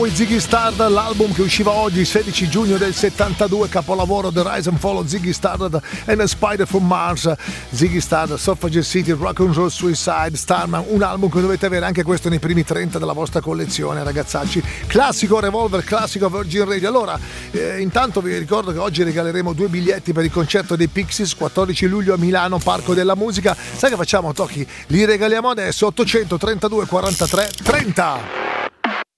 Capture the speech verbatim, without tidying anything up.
with Ziggy Stardust, l'album che usciva oggi sedici giugno del settantadue, capolavoro The Rise and Fall of Ziggy Stardust and a Spider from Mars. Ziggy Stardust, Suffragette City, Rock and Roll Suicide, Starman, un album che dovete avere anche questo nei primi trenta della vostra collezione, ragazzacci. Classico Revolver, classico Virgin Radio. Allora, eh, intanto vi ricordo che oggi regaleremo due biglietti per il concerto dei Pixies, quattordici luglio a Milano, Parco della Musica. Sai che facciamo, Tocchi? Li regaliamo adesso, ottocentotrentadue quarantatré trenta.